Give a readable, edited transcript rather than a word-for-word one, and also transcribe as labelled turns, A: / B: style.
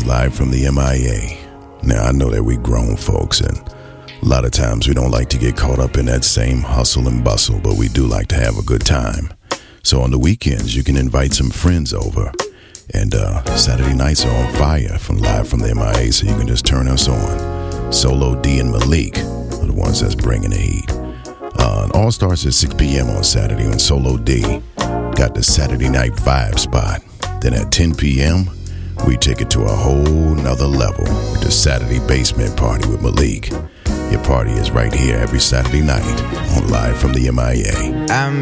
A: is Live from the MIA. Now, I know that we grown folks, and a lot of times we don't like to get caught up in that same hustle and bustle, but we do like to have a good time. So on the weekends, you can invite some friends over. And Saturday nights are on fire from Live from the MIA, so you can just turn us on. Solo D and Malik are the ones that's bringing the heat. All starts at 6 p.m. on Saturday when Solo D got the Saturday night vibe spot. Then at 10 p.m., we take it to a whole nother level with the Saturday basement party with Malik. Your party is right here every Saturday night on Live from the MIA.